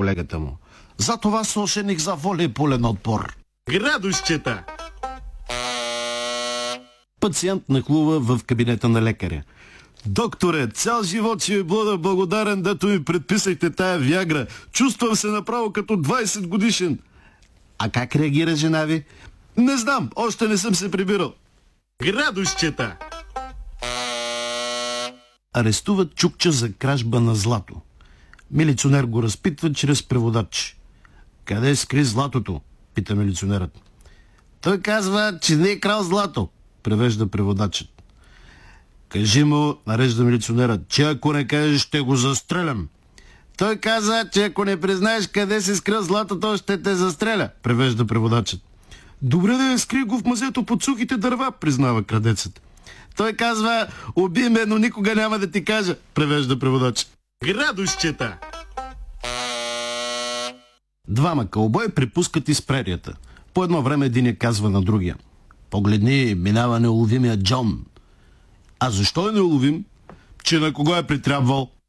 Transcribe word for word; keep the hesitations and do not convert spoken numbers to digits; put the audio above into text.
колегата му. Затова се ошених за волейболен отбор. Градусчета! Пациент нахлува в кабинета на лекаря. Докторе, цял живот ще ви бъда благодарен, дето ми предписахте тая виагра. Чувствам се направо като двайсет годишен. А как реагира жена ви? Не знам, още не съм се прибирал. Градусчета! Арестуват чукча за кражба на злато. Милиционер го разпитва чрез преводач. Къде скри златото? Пита милиционерът. Той казва, че не е крал злато, превежда преводачът. Кажи му, нарежда милиционерът, че ако не кажеш, ще го застрелям. Той каза, че ако не признаеш къде си скрил златото, ще те застреля, превежда преводачът. Добре да я скри го в мазето под сухите дърва, признава крадецът. Той казва, убий ме, но никога няма да ти кажа, превежда преводачът. Градусчета! Двама кълбои припускат из прерията. По едно време един я казва на другия. Погледни, минава неуловимия Джон. А защо е неуловим? Че на кого е притрябвал?